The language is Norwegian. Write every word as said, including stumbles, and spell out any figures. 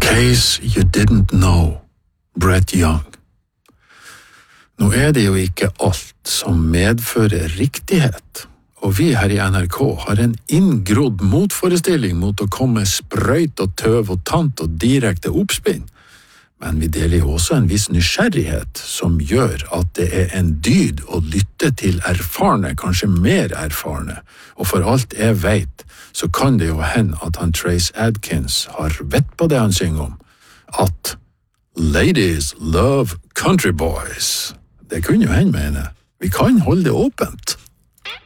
case you didn't know, Brett Young. Nå er det jo ikke alt som medfører riktighet, og vi her i N R K har en inngrodd motforestilling mot å komme sprøyt og tøv og tant og direkte oppspinn. Men vi deler jo også en viss nysgjerrighet som gjør at det er en dyd å lytte til erfarne, kanskje mer erfarne, og for alt jeg vet, så kan det jo hende at han Trace Adkins har vett på det han synger om, at ladies love country boys. Det kunne jo hende, mener. Vi kan holde det åpent.